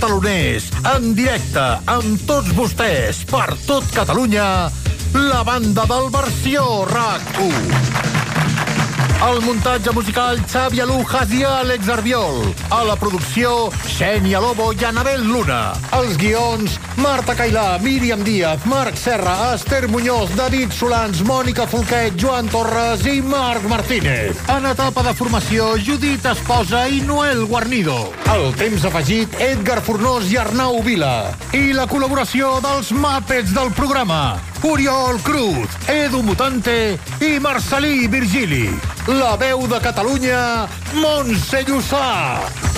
taloners, en directe, amb tots vostès, per tot Catalunya, la banda del Versió RAC1. El muntatge musical, Xavi Alujas i Àlex Arbiol. A la producció, Xènia Lobo i Anabel Luna. Els guions, Marta Cailà, Míriam Díaz, Marc Serra, Esther Muñoz, David Solans, Mònica Folquet, Joan Torres i Marc Martínez. En etapa de formació, Judit Esposa i Noel Guarnido. El temps afegit, Edgar Fornós i Arnau Vila. I la col·laboració dels Muppets del programa, Oriol Cruz, Edu Mutante i Marcelí Virgili. La veu de Catalunya, Montse Llussà.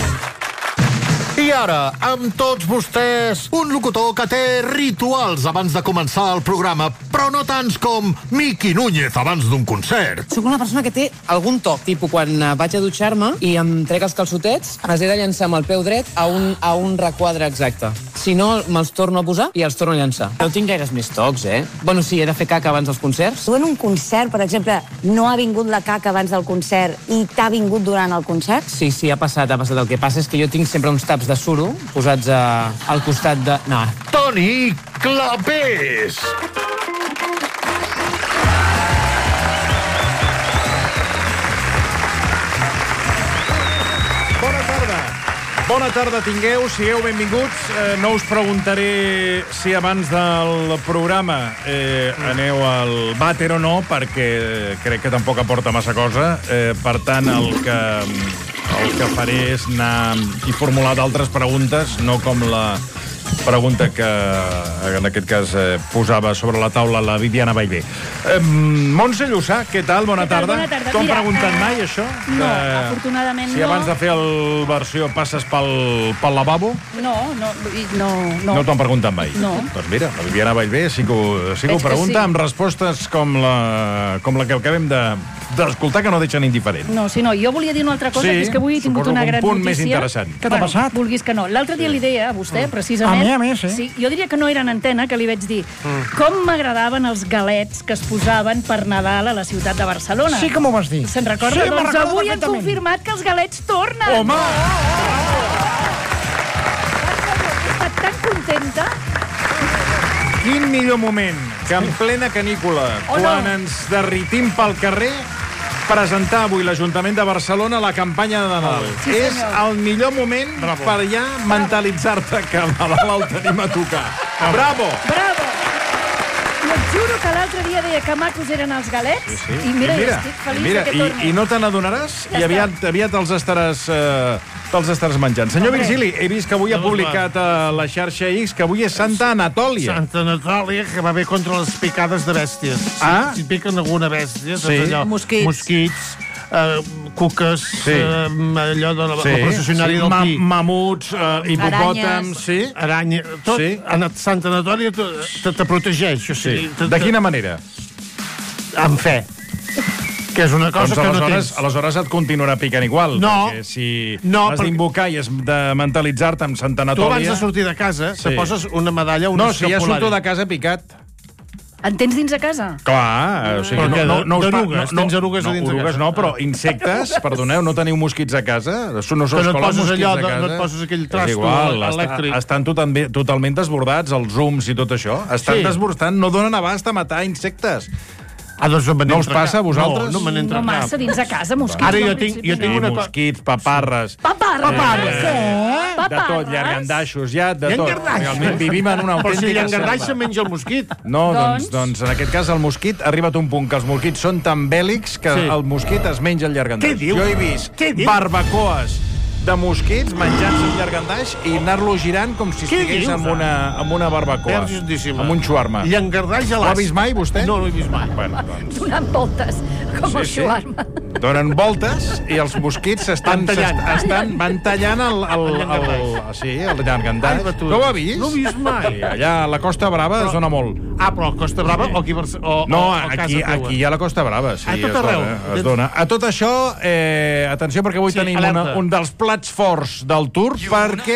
I ara, amb tots vostès, un locutor que té rituals abans de començar el programa, però no tants com Miqui Núñez abans d'un concert. Soc una persona que té algun toc, tipus quan vaig a dutxar-me i em trec els calçotets, els he de llançar amb el peu dret a un requadre exacte. Si no, me'ls torno a posar i els torno a llançar. No tinc gaires més tocs, Bueno, sí, he de fer caca abans dels concerts. Tu en un concert, per exemple, no ha vingut la caca abans del concert i t'ha vingut durant el concert? Sí, ha passat. El que passa és que jo tinc sempre uns taps de suro posats al costat de... No. Toni Clapés! Bona tarda, tingueu, sigueu benvinguts. No us preguntaré si abans del programa aneu al vàter o no, perquè crec que tampoc aporta massa cosa. Per tant, el que faré és anar i formular d'altres preguntes, no com la pregunta que en aquest cas posava sobre la taula la Viviana Ballbé. Montse Llussà, què tal? Bona tarda. Bona tarda. T'ho han preguntat mai, això? No, afortunadament no. Si abans de fer el versió passes pel lavabo? No. No t'ho han preguntat mai? No. Doncs mira, la Viviana Ballbé sí que ho pregunta, amb respostes com la que acabem d'escoltar, que no deixen indiferent. No, jo volia dir una altra cosa, que és que avui he tingut una gran notícia. Un punt més interessant. Què t'ha passat? Vulguis que no. L'altre dia li deia a vostè, precisament... A mi, sí. Sí, jo diria que no era en antena, que li vaig dir com m'agradaven els galets que es posaven per Nadal a la ciutat de Barcelona. Sí que m'ho vas dir. Se'n recorda? Sí, doncs avui han confirmat que els galets tornen. Home! He estat tan contenta. Quin millor moment que en plena canícula, quan ens derritim pel carrer, presentar avui l'Ajuntament de Barcelona la campanya de Nadal. Sí, és el millor moment per ja mentalitzar-te que el Nadal el tenim a tocar. Bravo! Bravo! I et juro que l'altre dia deia que macos eren els galets, i mira, estic feliç que tornin. I no te n'adonaràs? I aviat els estaràs menjant. Senyor Virgili, he vist que avui ha publicat a la xarxa X que avui és Santa Anatòlia. Santa Anatòlia, que va bé contra les picades de bèsties. Si piquen alguna bèstia, allò, mosquits, cuques, allò de la processionària del pi. Mamuts, hipopòtams, aranya, tot. Santa Anatòlia te protegeix. De quina manera? Amb fe. Que és una cosa que no tens. Aleshores et continuarà picant igual. No. Perquè si has d'invocar i has de mentalitzar-te amb Santa Anatòlia... Tu abans de sortir de casa te poses una medalla, un escapulari. No, si ja surto de casa picat. En tens dins a casa? Clar. D'erugues, tens erugues a dins de casa. Erugues no, però insectes, perdoneu, no teniu mosquits a casa? No us colen mosquits a casa? No et poses aquell trasto elèctric. Estan totalment desbordats, els zooms i tot això. Estan desbordant, no donen abast a matar insectes. Doncs no us passa a vosaltres? No me n'entra cap. No massa dins a casa, mosquits. Ara jo tinc una cosa... Mosquits, paparres... Paparres? De tot, llangardaixos, de tot. Realment vivim en una autèntica... Però si llangardaix se menja el mosquit. No, doncs en aquest cas el mosquit ha arribat a un punt que els mosquits són tan bèl·lics que el mosquit es menja el llangardaix. Què dius? Jo he vist barbacoes de mosquits menjant-se el llangardaix i anar-lo girant com si estigués amb una barbacoa. Amb un xuarma. Llangardaix a l'as. Ho ha vist mai, vostè? No, no ho he vist mai. Donant voltes, com el xuarma. Donen voltes i els mosquits van tallant el llangardaix. No ho ha vist? No ho he vist mai. Allà a la Costa Brava es dona molt. Però a Costa Brava o aquí a Barcelona? No, aquí hi ha la Costa Brava. A tot arreu. Es dona. A tot això, atenció, perquè avui tenim un dels plats forts del Tour, perquè...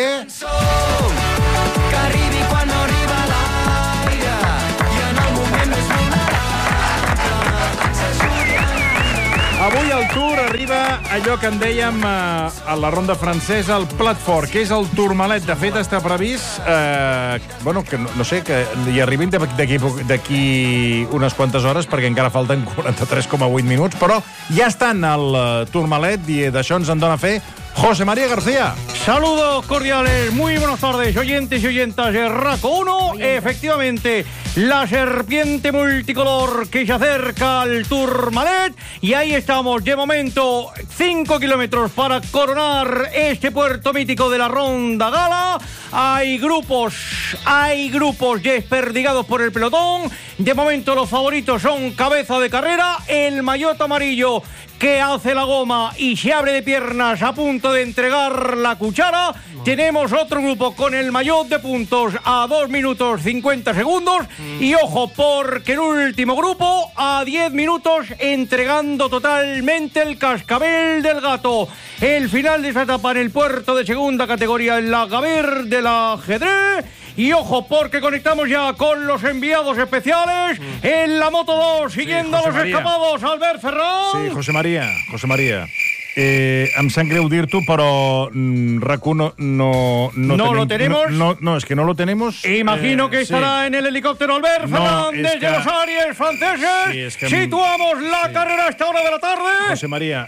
Que arribi quan no arriba l'aire i en el moment més vulnerable. Avui al Tour arriba allò que en dèiem a la ronda francesa, el plat fort, que és el Tourmalet. De fet, està previst, que no sé, que hi arribin d'aquí unes quantes hores, perquè encara falten 43,8 minuts, però ja estan al Tourmalet i d'això ens en dona fe José María García. Saludos cordiales, muy buenas tardes, oyentes y oyentas de RACO 1. Efectivamente, la serpiente multicolor que se acerca al Tourmalet. Y ahí estamos, de momento, 5 kilómetros para coronar este puerto mítico de la Ronda Gala. Hay grupos desperdigados por el pelotón. De momento los favoritos son Cabeza de Carrera, el maillot amarillo que hace la goma y se abre de piernas a punto de entregar la cuchara. Tenemos otro grupo con el maillot de puntos a 2 minutos 50 segundos. Y ojo, porque el último grupo a 10 minutos entregando totalmente el cascabel del gato. El final de esa etapa en el puerto de segunda categoría en la Gaber del ajedrez. Y ojo, porque conectamos ya con los enviados especiales en la Moto 2, siguiendo a los escapados, Albert Ferrán. Sí, José María. Em sap greu dir-t'ho, però RAC1 no lo tenemos. No, es que no lo tenemos. Imagino que estará en el helicóptero Albert Ferrán desde los Aries franceses. Sí, es que situamos la carrera a esta hora de la tarde. José María,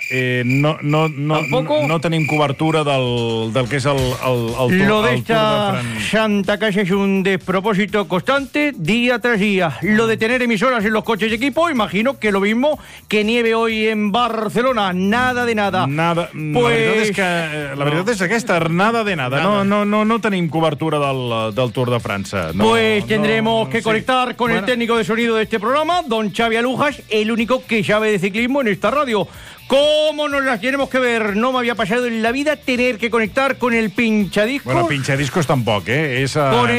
no tenim cobertura del que és el Tour Lo de de esta France. Santa Casa es un despropósito constante día tras día. Lo de tener emisoras en los coches de equipo, imagino que lo mismo que nieve hoy en Barcelona. Nada de nada. Nada. Pues... La veritat és aquesta, nada de nada. No tenim cobertura del Tour de França. Tendremos que conectar con el técnico de sonido de este programa, don Xavi Alujas, el único que sabe de ciclismo en esta radio. ¿Cómo nos las tenemos que ver? No me había pasado en la vida tener que conectar con el pinchadiscos. Bueno, pinchadiscos tampoc, És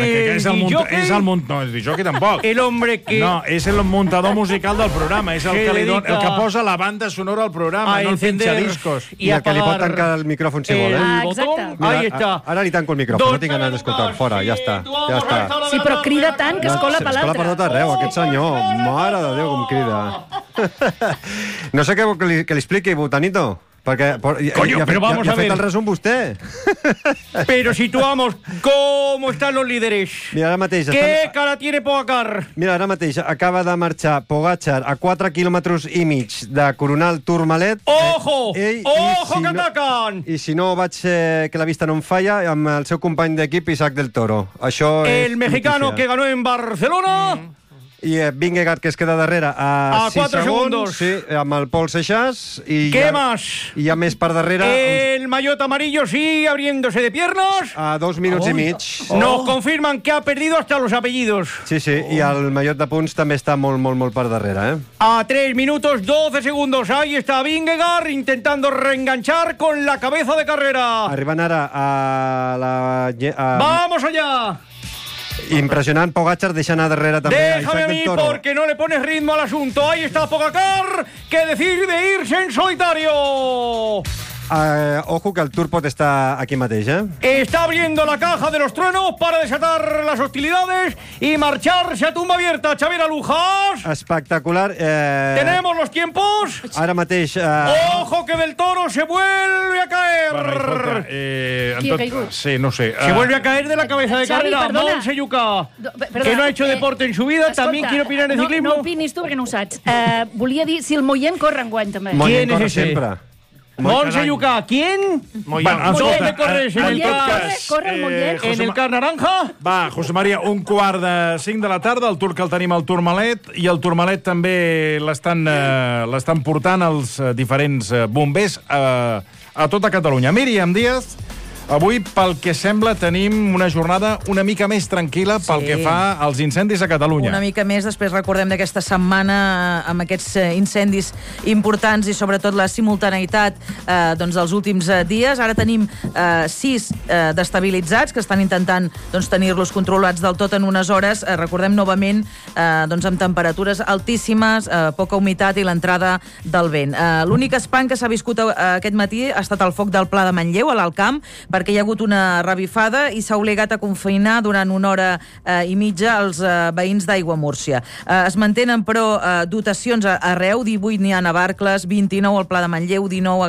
el disjockey tampoc. El hombre que... No, és el muntador musical del programa. És el que posa la banda sonora al programa, no el pinchadiscos. I el que li pot tancar el micròfon si vol, Exacte. Ahí està. Ara li tanco el micròfon, no tinc ganes d'escoltar. Fora, ja està. Sí, però crida tant que es cola per l'altre. Es cola per tot arreu, aquest senyor. Mare de Déu, com crida. No sé què vol que li expliqui, Botanito. Perquè Coño, pero vamos a ver. Ha fet el resum vostè. Pero situamos cómo están los líderes. Mira, ara mateix... ¿Qué cara tiene Pogacar? Mira, ara mateix acaba de marxar Pogacar a 4 quilòmetres i mig de coronar el Tourmalet. ¡Ojo! ¡Ojo que atacan! I si no vaig que la vista no em falla, amb el seu company d'equip Isaac del Toro. Això el mexicano que ganó en Barcelona... I Vingegaard, que es queda darrere a 4 segundos. Sí, amb el Pol Seixas. ¿Qué más? I ja més per darrere... El maillot amarillo sigue abriéndose de piernas. A 2 minuts i mig. Nos confirman que ha perdido hasta los apellidos. Sí, i el maillot de punts també està molt per darrere, A 3 minutos 12 segundos. Ahí está Vingegaard intentando reenganchar con la cabeza de carrera. Arribant ara a la... ¡Vamos allá! Impresionant Pogacar, deixa anar darrere també a Isaac del Toro. Porque no le pones ritmo al asunto. Ahí está Pogacar, que decide irse en solitario. Ojo que el Tour pot estar aquí mateix, Está abriendo la caja de los truenos para desatar las hostilidades y marcharse a tumba abierta. Xavier Alujas. Espectacular. ¿Tenemos los tiempos? Ara mateix... Ojo que del Toro se vuelve a caer. Bueno, ¿Qui ha caigut? Sí, no sé. Se vuelve a caer de la cabeza de Xavi, carrera. perdona. Montse Yuca, Perdona, que no ha hecho deporte en su vida, escolta, también quiere opinar en ciclismo. No opinis tu perquè no ho saps. Volia dir si el Moyent corre enguany també. Moyent ¿Quién es corre ese? sempre. Montse Yuca, ¿quién? ¿Dónde corres? ¿En el corre el Moyent? ¿En el car naranja? Va, José María, 1:45 de la tarda, el Tour que el tenim al Tourmalet, i el Tourmalet també l'estan portant els diferents bombers a tota Catalunya. Míriam Díaz, avui, pel que sembla, tenim una jornada una mica més tranquil·la pel que fa als incendis a Catalunya. Una mica més, després recordem d'aquesta setmana amb aquests incendis importants i sobretot la simultaneïtat dels últims dies. Ara tenim 6 d'estabilitzats que estan intentant tenir-los controlats del tot en unes hores. Recordem novament amb temperatures altíssimes, poca humitat i l'entrada del vent. L'únic espant que s'ha viscut aquest matí ha estat el foc del Pla de Manlleu, a l'Alt Camp. perquè hi ha hagut una revifada i s'ha obligat a confinar durant 1 hora i mitja els veïns d'Aiguamúrcia. Es mantenen, però, dotacions arreu, 18 n'hi ha a Navarcles, 29 al Pla de Manlleu, 19 a